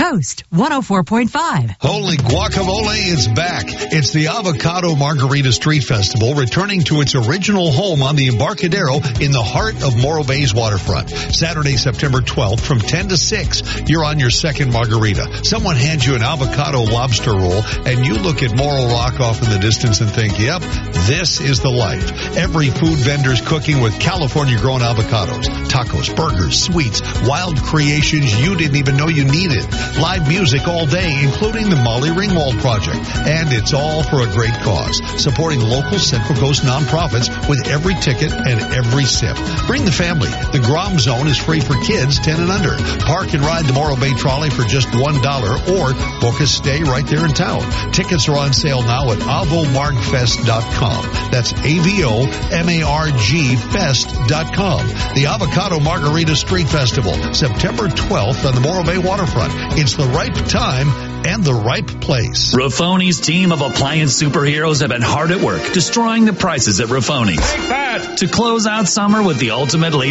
Coast 104.5. Holy guacamole is back. It's the Avocado Margarita Street Festival returning to its original home on the Embarcadero in the heart of Morro Bay's waterfront. Saturday, September 12th from 10 to 6. You're on your second margarita. Someone hands you an avocado lobster roll and you look at Morro Rock off in the distance and think, yep, this is the life. Every food vendor's cooking with California-grown avocados, tacos, burgers, sweets, wild creations you didn't even know you needed. Live music all day, including the Molly Ringwald Project. And it's all for a great cause, supporting local Central Coast nonprofits with every ticket and every sip. Bring the family. The Grom Zone is free for kids 10 and under. Park and ride the Morro Bay Trolley for just $1 or book a stay right there in town. Tickets are on sale now at avomargfest.com. That's AVOMARG Fest.com. The Avocado Margarita Street Festival, September 12th on the Morro Bay waterfront. It's the right time and the right place. Raffoni's team of appliance superheroes have been hard at work, destroying the prices at Raffoni's. Take that! To close out summer with the ultimate labor